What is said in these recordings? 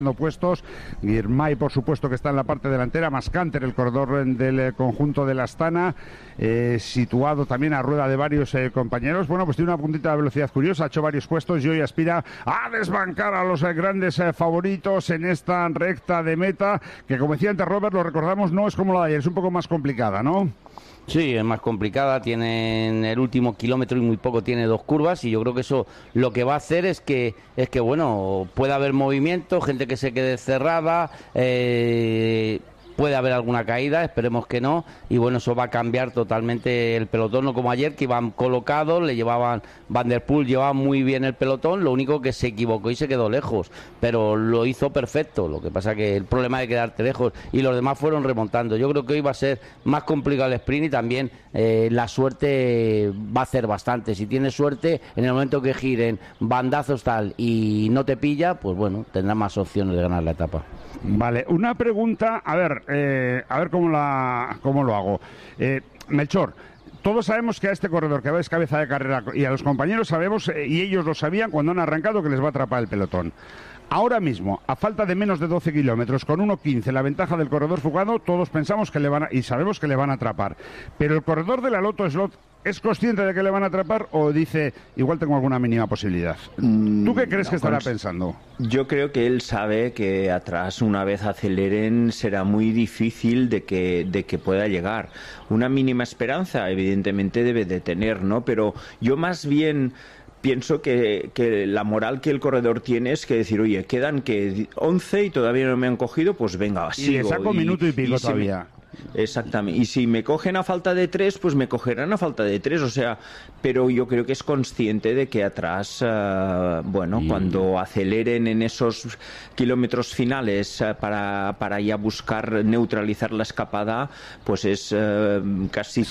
puestos. Girmay, por supuesto, que está en la parte delantera, más Canter, el corredor del conjunto de la Astana, situado también a rueda de varios compañeros. Bueno, pues tiene una puntita de velocidad curiosa, ha hecho varios puestos y hoy aspira a desbancar a los grandes favoritos en esta recta de meta, que, como decía antes Robert, lo recordamos, no es como la de ayer, es un poco más complicada, ¿no? Sí, es más complicada, tiene en el último kilómetro y muy poco tiene 2 curvas, y yo creo que eso lo que va a hacer es que bueno, puede haber movimiento, gente que se quede cerrada, puede haber alguna caída, esperemos que no, y bueno, eso va a cambiar totalmente el pelotón, no como ayer, que iban colocados, Van der Poel llevaba muy bien el pelotón, lo único que se equivocó y se quedó lejos, pero lo hizo perfecto. Lo que pasa que el problema de quedarte lejos, y los demás fueron remontando. Yo creo que hoy va a ser más complicado el sprint, y también la suerte va a hacer bastante. Si tienes suerte, en el momento que giren bandazos tal y no te pilla, pues bueno, tendrás más opciones de ganar la etapa. Vale, una pregunta, a ver cómo lo hago. Melchor, todos sabemos que a este corredor que va es cabeza de carrera, y a los compañeros sabemos, y ellos lo sabían cuando han arrancado, que les va a atrapar el pelotón. Ahora mismo, a falta de menos de 12 kilómetros, con 1.15, la ventaja del corredor fugado, todos pensamos que y sabemos que le van a atrapar. Pero el corredor de la Lotto Slot, ¿es consciente de que le van a atrapar o dice, igual tengo alguna mínima posibilidad? ¿Tú qué crees que estará pensando? Yo creo que él sabe que atrás, una vez aceleren, será muy difícil de que pueda llegar. Una mínima esperanza, evidentemente, debe de tener, ¿no? Pero yo más bien pienso que la moral que el corredor tiene es que decir, oye, quedan que 11 y todavía no me han cogido, pues venga, sigo. Y le saco minuto y pico todavía. Exactamente, y si me cogen a falta de 3, pues me cogerán a falta de 3, o sea, pero yo creo que es consciente de que atrás, cuando aceleren en esos kilómetros finales para ya buscar neutralizar la escapada, pues es casi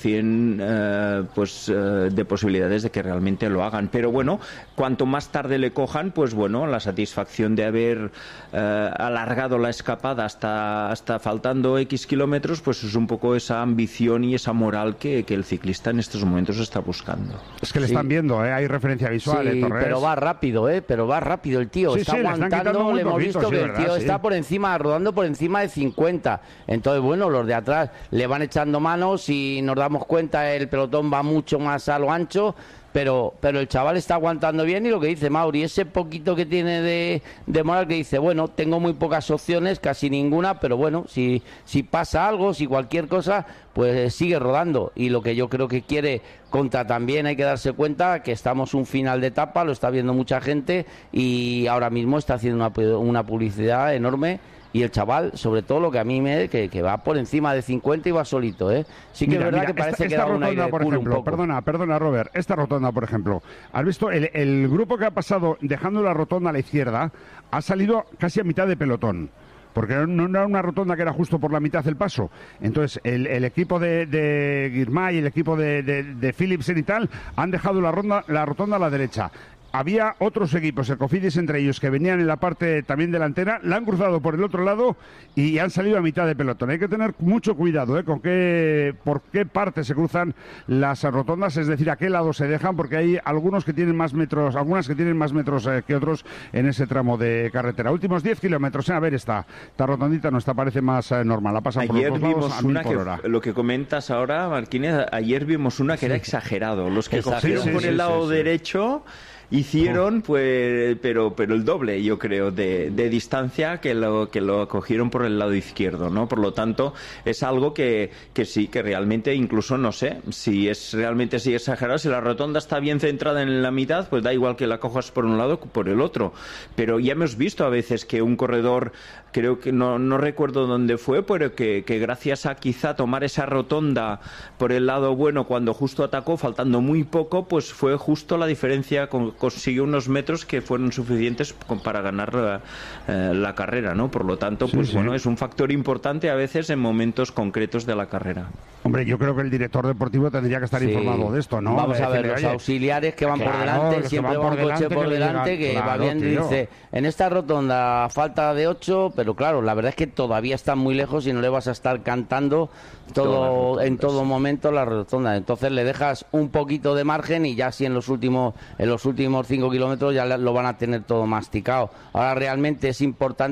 100% de posibilidades de que realmente lo hagan. Pero bueno, cuanto más tarde le cojan, pues bueno, la satisfacción de haber alargado la escapada hasta faltando X kilómetros, pues es un poco esa ambición y esa moral que el ciclista en estos momentos está buscando. Es que le están viendo, hay referencia visual, sí, Torres. pero va rápido, el tío está aguantando, le hemos visto que el tío está por encima, rodando por encima de 50. Entonces, bueno, los de atrás le van echando manos, y nos damos cuenta, el pelotón va mucho más a lo ancho. Pero el chaval está aguantando bien, y lo que dice Mauri, ese poquito que tiene de moral, que dice, bueno, tengo muy pocas opciones, casi ninguna, pero bueno, si pasa algo, si cualquier cosa, pues sigue rodando. Y lo que yo creo que quiere Conta, también hay que darse cuenta que estamos un final de etapa, lo está viendo mucha gente, y ahora mismo está haciendo una publicidad enorme. Y el chaval, sobre todo, lo que a mí que va por encima de 50 y va solito, ¿eh? Sí que es verdad que parece que da un aire de culo un poco. Perdona, Robert, esta rotonda, por ejemplo, ¿has visto? El grupo que ha pasado dejando la rotonda a la izquierda ha salido casi a mitad de pelotón, porque no era una rotonda que era justo por la mitad del paso. Entonces, el equipo de Girmay y el equipo de Philipsen y tal han dejado la rotonda a la derecha. Había otros equipos, el Cofidis entre ellos, que venían en la parte también delantera, la han cruzado por el otro lado y han salido a mitad de pelotón. Hay que tener mucho cuidado por qué parte se cruzan las rotondas, es decir, a qué lado se dejan, porque hay algunas que tienen más metros que otros en ese tramo de carretera. Últimos 10 kilómetros, a ver, esta rotondita esta parece más normal, la pasan por los dos lados a 1000 por hora. Lo que comentas ahora, Martínez, ayer vimos una que era exagerado. Los que cogieron por el lado derecho hicieron, pues, pero el doble, yo creo, de distancia que lo cogieron por el lado izquierdo, ¿no? Por lo tanto, es algo que sí, que realmente, incluso no sé si es realmente así exagerado. Si la rotonda está bien centrada en la mitad, pues da igual que la cojas por un lado que por el otro. Pero ya hemos visto a veces que un corredor, creo que no recuerdo dónde fue, pero que gracias a quizá tomar esa rotonda por el lado bueno, cuando justo atacó, faltando muy poco, pues fue justo la diferencia, consiguió unos metros que fueron suficientes para ganar la carrera, ¿no? Por lo tanto, pues bueno, es un factor importante a veces en momentos concretos de la carrera. Hombre, yo creo que el director deportivo tendría que estar informado de esto, ¿no? Vamos a ver, los auxiliares que van por delante, siempre va un coche por delante que va viendo y dice, en esta rotonda falta de 8, pero claro, la verdad es que todavía están muy lejos y no le vas a estar cantando en todo momento la rotonda. Entonces le dejas un poquito de margen y ya así en los últimos 5 kilómetros ya lo van a tener todo masticado. Ahora realmente es importante